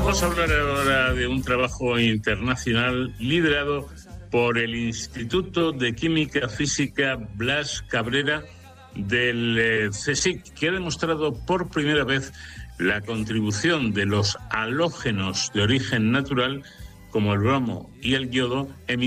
Vamos a hablar ahora de un trabajo internacional liderado por el Instituto de Química Física Blas Cabrera del CSIC, que ha demostrado por primera vez la contribución de los halógenos de origen natural, como el bromo y el yodo,